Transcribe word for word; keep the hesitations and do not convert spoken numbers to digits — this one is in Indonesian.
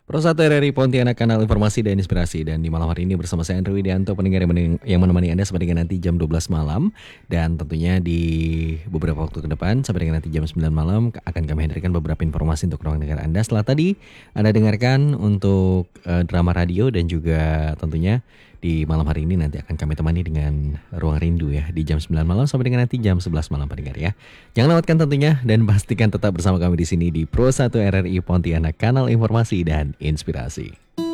Pro satu R R I Pontianak, kanal informasi dan inspirasi. Dan di malam hari ini bersama saya Andrew Widianto, pendengar yang menemani, yang menemani Anda sampai dengan nanti jam dua belas malam. Dan tentunya di beberapa waktu ke depan sampai dengan nanti jam sembilan malam akan kami hadirkan beberapa informasi untuk ruang dengar Anda. Setelah tadi Anda dengarkan untuk uh, drama radio, dan juga tentunya di malam hari ini nanti akan kami temani dengan Ruang Rindu ya, di jam sembilan malam sampai dengan nanti jam sebelas malam pendengar ya. Jangan lewatkan tentunya, dan pastikan tetap bersama kami di sini di Pro satu R R I Pontianak, kanal informasi dan inspirasi.